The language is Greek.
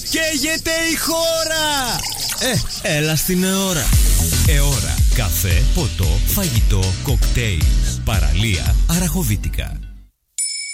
Καίγεται η χώρα! Έλα στην Εώρα. Εώρα. Καφέ, ποτό, φαγητό, κοκτέιλ. Παραλία Αραχοβίτικα.